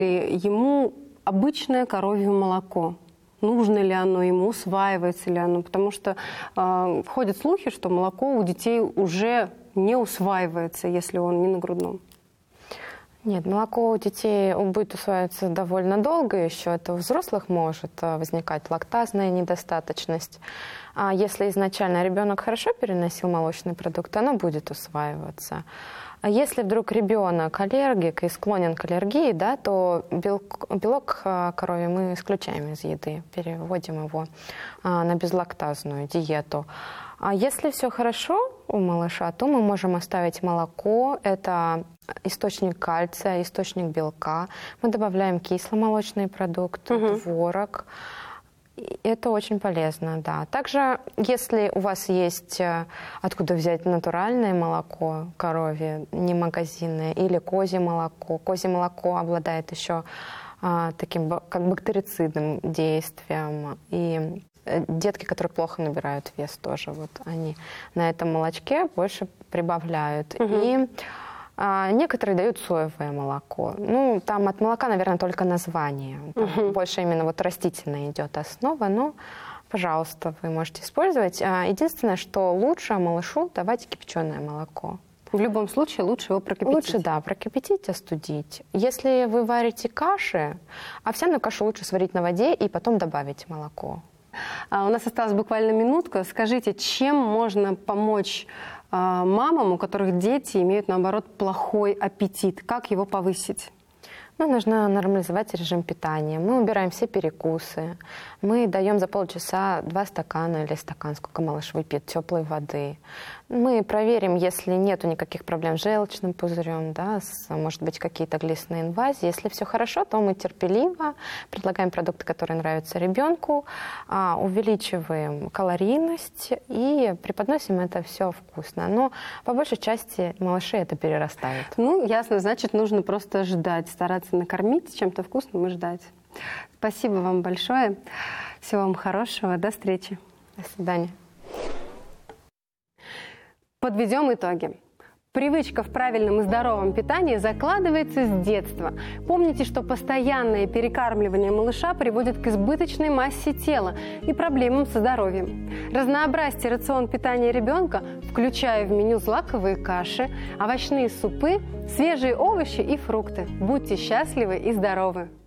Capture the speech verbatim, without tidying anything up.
И ему обычное коровье молоко. Нужно ли оно ему, усваивается ли оно? Потому что э, ходят слухи, что молоко у детей уже не усваивается, если он не на грудном. Нет, молоко у детей будет усваиваться довольно долго еще. Это у взрослых может возникать лактазная недостаточность. А если изначально ребенок хорошо переносил молочный продукт, оно будет усваиваться. А если вдруг ребенок аллергик и склонен к аллергии, да, то белок, белок коровий мы исключаем из еды, переводим его на безлактазную диету. А если все хорошо у малыша, то мы можем оставить молоко. Это источник кальция, источник белка. Мы добавляем кисломолочные продукты, угу. творог. Это очень полезно, да. Также, если у вас есть откуда взять натуральное молоко коровье, не магазинное, или козье молоко. Козье молоко обладает еще а, таким как бактерицидным действием. И детки, которые плохо набирают вес, тоже вот они на этом молочке больше прибавляют. Угу. И а, некоторые дают соевое молоко. Ну, там от молока, наверное, только название. Угу. Больше именно вот растительная идет основа. Но, пожалуйста, вы можете использовать. А, единственное, что лучше малышу давать кипяченое молоко. В любом случае лучше его прокипятить. Лучше, да, прокипятить, остудить. Если вы варите каши, овсяную кашу лучше сварить на воде и потом добавить молоко. А у нас осталась буквально минутка. Скажите, чем можно помочь а, мамам, у которых дети имеют, наоборот, плохой аппетит? Как его повысить? Ну, нужно нормализовать режим питания. Мы убираем все перекусы. Мы даем за полчаса два стакана или стакан, сколько малыш выпьет, теплой воды. Мы проверим, если нет никаких проблем с желчным пузырем, да, с, может быть, какие-то глистные инвазии. Если все хорошо, то мы терпеливо предлагаем продукты, которые нравятся ребенку, а, увеличиваем калорийность и преподносим это все вкусно. Но по большей части малыши это перерастают. Ну, ясно, значит, нужно просто ждать, стараться накормить чем-то вкусным и ждать. Спасибо вам большое. Всего вам хорошего. До встречи. До свидания. Подведем итоги. Привычка в правильном и здоровом питании закладывается с детства. Помните, что постоянное перекармливание малыша приводит к избыточной массе тела и проблемам со здоровьем. Разнообразьте рацион питания ребенка, включая в меню злаковые каши, овощные супы, свежие овощи и фрукты. Будьте счастливы и здоровы!